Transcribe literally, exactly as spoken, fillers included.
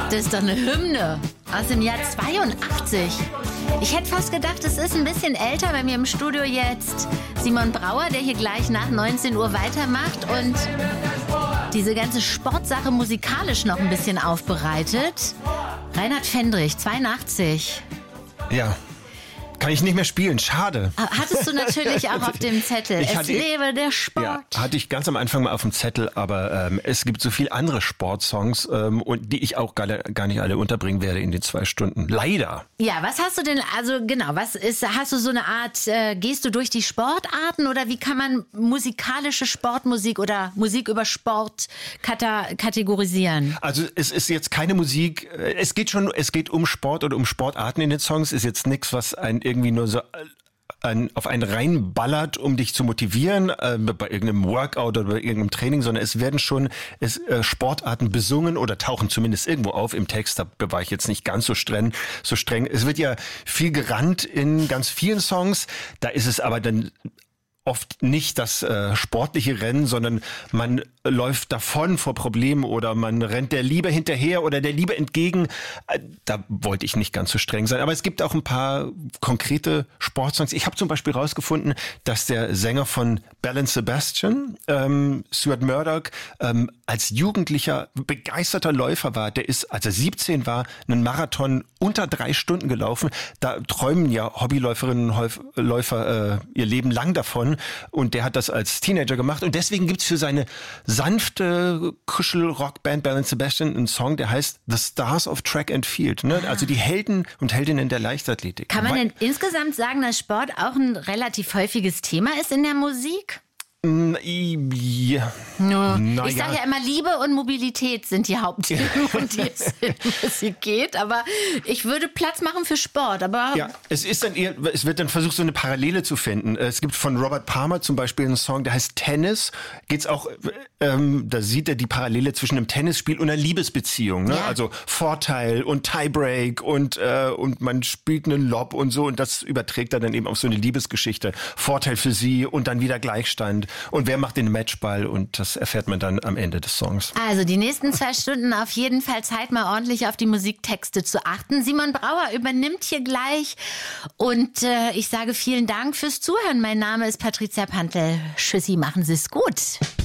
Das ist doch eine Hymne aus dem Jahr zweiundachtzig. Ich hätte fast gedacht, es ist ein bisschen älter, bei mir im Studio jetzt Simon Brauer, der hier gleich nach neunzehn Uhr weitermacht und diese ganze Sportsache musikalisch noch ein bisschen aufbereitet. Reinhard Fendrich, zweiundachtzig. Ja. Kann ich nicht mehr spielen, schade. Hattest du natürlich auch auf dem Zettel. Ich es hatte, lebe der Sport. Ja, hatte ich ganz am Anfang mal auf dem Zettel, aber ähm, es gibt so viele andere Sportsongs, ähm, und die ich auch gar, gar nicht alle unterbringen werde in den zwei Stunden. Leider. Ja, was hast du denn, also genau, was ist, hast du so eine Art, äh, gehst du durch die Sportarten oder wie kann man musikalische Sportmusik oder Musik über Sport kata- kategorisieren? Also es ist jetzt keine Musik, es geht schon, es geht um Sport oder um Sportarten in den Songs, ist jetzt nichts, was ein irgendwie nur so ein, auf einen reinballert, um dich zu motivieren, äh, bei irgendeinem Workout oder bei irgendeinem Training, sondern es werden schon es, äh, Sportarten besungen oder tauchen zumindest irgendwo auf im Text. Da war ich jetzt nicht ganz so streng, so streng. Es wird ja viel gerannt in ganz vielen Songs. Da ist es aber dann oft nicht das äh, sportliche Rennen, sondern man läuft davon vor Problemen oder man rennt der Liebe hinterher oder der Liebe entgegen. Äh, da wollte ich nicht ganz so streng sein. Aber es gibt auch ein paar konkrete Sportsongs. Ich habe zum Beispiel rausgefunden, dass der Sänger von Belle and Sebastian, ähm, Stuart Murdoch, ähm, als Jugendlicher begeisterter Läufer war. Der ist, als er siebzehn war, einen Marathon unter drei Stunden gelaufen. Da träumen ja Hobbyläuferinnen und Läufer äh, ihr Leben lang davon. Und der hat das als Teenager gemacht. Und deswegen gibt's für seine sanfte Kuschel-Rockband Belle and Sebastian einen Song, der heißt The Stars of Track and Field. Ne? Ah. Also die Helden und Heldinnen der Leichtathletik. Kann man denn insgesamt sagen, dass Sport auch ein relativ häufiges Thema ist in der Musik? Ja. No. Na Ich ja. sage ja immer, Liebe und Mobilität sind die Hauptthemen, um die es in Musik geht. Aber ich würde Platz machen für Sport. Aber Ja, es ist dann eher, es wird dann versucht, so eine Parallele zu finden. Es gibt von Robert Palmer zum Beispiel einen Song, der heißt Tennis. Geht's auch, ähm, da sieht er die Parallele zwischen einem Tennisspiel und einer Liebesbeziehung. Ne? Ja. Also Vorteil und Tiebreak und äh, und man spielt einen Lob und so und das überträgt er dann eben auf so eine Liebesgeschichte. Vorteil für sie und dann wieder Gleichstand. Und wer macht den Matchball? Und das erfährt man dann am Ende des Songs. Also die nächsten zwei Stunden auf jeden Fall Zeit, mal ordentlich auf die Musiktexte zu achten. Simon Brauer übernimmt hier gleich. Und äh, ich sage vielen Dank fürs Zuhören. Mein Name ist Patricia Pantel. Tschüssi, machen Sie es gut.